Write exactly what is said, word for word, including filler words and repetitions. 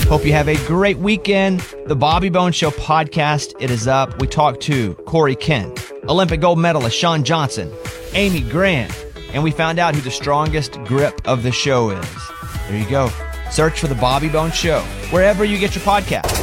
Hope you have a great weekend. The Bobby Bones Show podcast, it is up. We talked to Corey Kent, Olympic gold medalist Shawn Johnson, Amy Grant, and we found out who the strongest grip of the show is. There you go. Search for The Bobby Bones Show wherever you get your podcast.